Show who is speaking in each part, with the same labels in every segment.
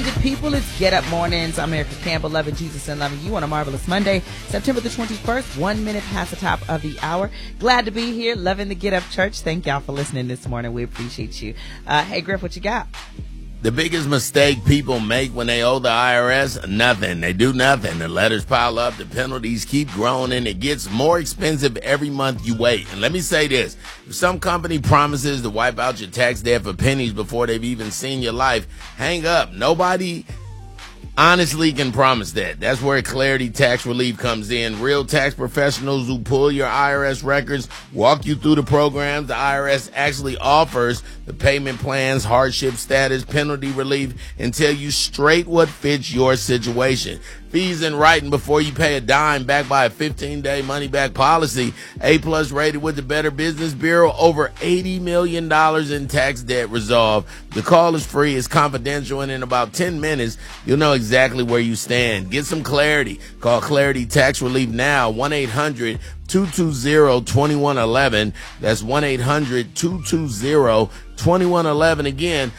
Speaker 1: good people? It's Get Up Mornings. I'm Erica Campbell, loving Jesus and loving you on a marvelous Monday, September the 21st, 1 minute past the top of the hour. Glad to be here, loving the Get Up Church. Thank y'all for listening this morning. We appreciate you. Hey, Griff, what you got?
Speaker 2: The biggest mistake people make when they owe the IRS, nothing. They do nothing. The letters pile up, the penalties keep growing, and it gets more expensive every month you wait. And let me say this. If some company promises to wipe out your tax debt for pennies before they've even seen your life, hang up. Nobody honestly can promise that. That's where Clarity Tax Relief comes in. Real tax professionals who pull your IRS records, walk you through the programs the IRS actually offers, the payment plans, hardship status, penalty relief, and tell you straight what fits your situation. Fees in writing before you pay a dime, backed by a 15-day money-back policy. A+ rated with the Better Business Bureau. Over $80 million in tax debt resolved. The call is free. It's confidential. And in about 10 minutes, you'll know exactly where you stand. Get some clarity. Call Clarity Tax Relief now. 1-800-220-2111. That's 1-800-220-2111. Again,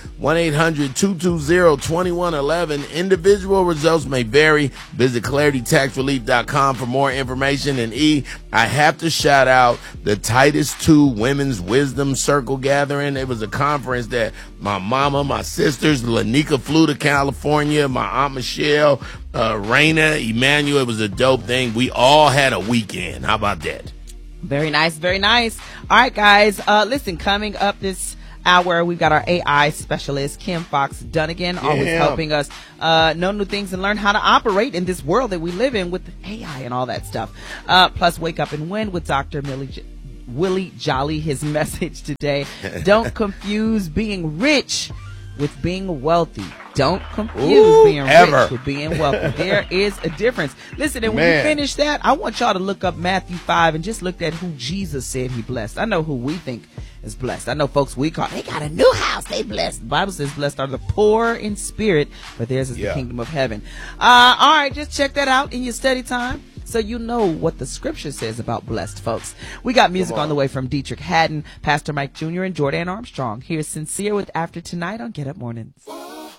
Speaker 2: 1-800-220-2111. Individual results may vary. Visit ClarityTaxRelief.com for more information. And I have to shout out the Titus II Women's Wisdom Circle Gathering. It was a conference that my mama, my sisters, Lanika flew to California, my Aunt Michelle, Raina, Emmanuel. It was a dope thing. We all had a weekend. How about that?
Speaker 1: Very nice, very nice. All right, guys. Listen, coming up this hour, we've got our AI specialist, Kim Fox Dunnigan, always helping us know new things and learn how to operate in this world that we live in with AI and all that stuff. Plus, Wake Up and Win with Dr. Willie Jolly. His message today: don't confuse being rich with being wealthy. Don't confuse being rich with being wealthy. There is a difference. Listen, and when we finish that, I want y'all to look up Matthew 5 and just look at who Jesus said he blessed. I know who we think is blessed. I know folks we call, they got a new house, they blessed. The Bible says blessed are the poor in spirit, but theirs is the kingdom of heaven. All right, just check that out in your study time, so you know what the scripture says about blessed folks. We got music on the way from Dietrich Haddon, Pastor Mike Jr., and Jordan Armstrong. Here's Sincere with After Tonight on Get Up Mornings.